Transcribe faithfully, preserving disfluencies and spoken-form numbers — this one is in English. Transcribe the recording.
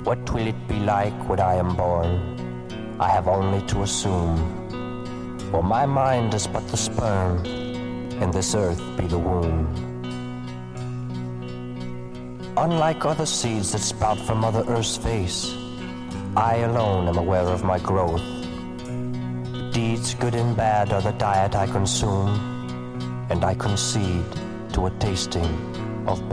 What will it be like when I am born? I have only to assume. For my mind is but the sperm, and this earth be the womb. Unlike other seeds that sprout from Mother Earth's face, I alone am aware of my growth. Deeds good and bad are the diet I consume, and I concede to a tasting of